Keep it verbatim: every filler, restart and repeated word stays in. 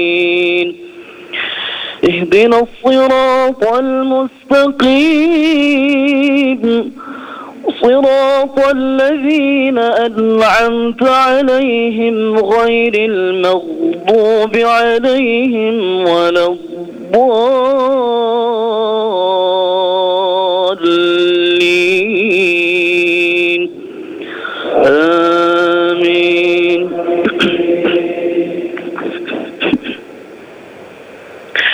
اهدنا الصراط المستقيم صراط الذين أنعمت عليهم غير المغضوب عليهم ولا الضالين.